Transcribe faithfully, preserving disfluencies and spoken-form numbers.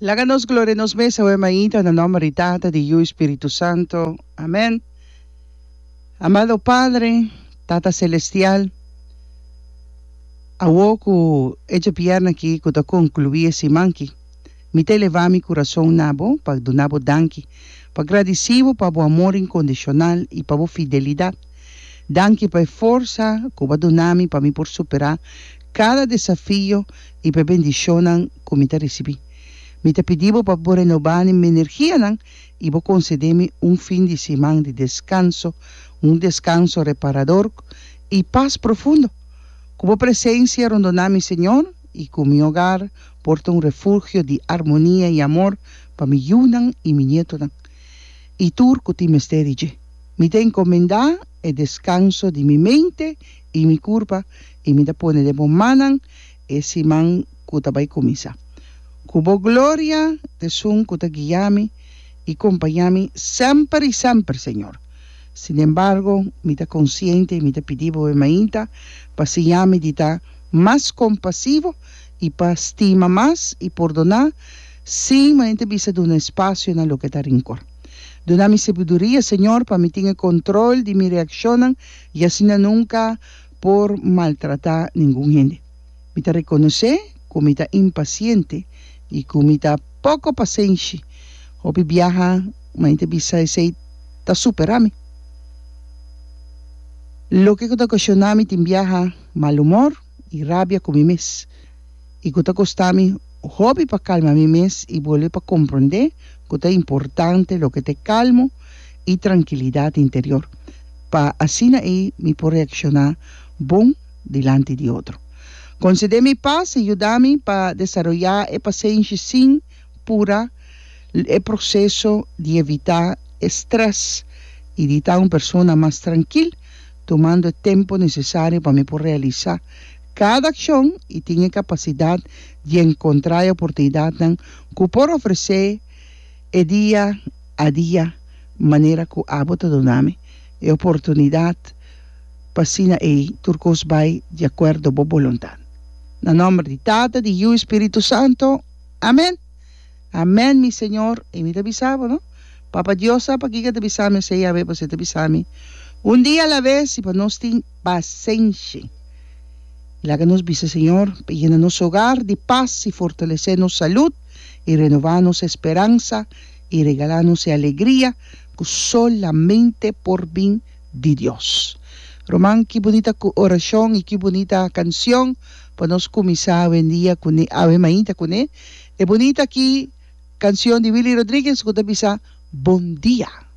Láganos, gloria nos mesa, o maíta, na nombre y tata de Dios Espíritu Santo. Amén. Amado Padre, Tata Celestial, awoku echa pierna ki kuta concluir si manki. Mi te levar mi coração nabo, para do nabo danki, para agradecido para o amor incondicional e para a fidelidade. Danki para a força que vai donar-me para me por superar cada desafio e para bendicionar que me recebi. Me te pedivo para poder renovar minha energia não, e vou conceder-me um fim de semana de descanso, um descanso reparador e paz profundo. Com a presença rondonar-me, Senhor, e com meu hogar porta um refúgio de harmonia e amor para mi yunan e mi nieto. E tu, que te me estedige, me te encomendar e descanso de mi mente e mi curva, e me te pone de bom manan, esse man que te vai começar. Cubo glória, te sun que te guiame e acompanhame sempre e sempre, Senhor. Sin embargo, me te consciente e me te pedivo e mainta, para se llame de ta mais compasivo e para estima mais e perdonar, sim, mas te bisa de um espaço na lo que te rincor. Dona-me sabedoria, Senhor, para me ter controle de minha reação e assim nunca por maltratar ninguém gente. Me te reconhecer como me te impaciente e como me te pouco paciente. Hopi viaja, mas te bisa esse ta superar-me. Lo que te ocasioname te viaja mal humor e rabia com mi mes. E que te costame hobby para calmar mi mes e volver para compreender que é importante lo que te calmo e tranquilidade interior. Para assim aí me por reaccionar bom delante de outro. Conceder-me paz e ajudar-me para desenvolver a paciência sim pura o processo de evitar estresse e de estar uma pessoa mais tranquila, tomando o tempo necessário para me por realizar cada ação e tenha capacidade de encontrar a oportunidade que por oferecer é dia a dia, maneira que a bota do nome, é oportunidade para sina e turcos vai de acordo com a vontade. Na nome de Tata, de Deus Espírito Santo. Amém. Amém, mi Senhor. E me te avisava, ¿no? Papa Dios, para que te avisame, se ya ve, pues te avisame. Un día a la vez y para nos tener paciencia. La que nos vise, Señor, llena nuestro hogar de paz y fortalecernos salud y renovarnos esperanza y regalarnos alegría que solamente por bien de Dios. Román, qué bonita oración y qué bonita canción para nos comenzar el día con el Ave María con él. Es bonita aquí canción de Willy Rodríguez que te avisa, buen día.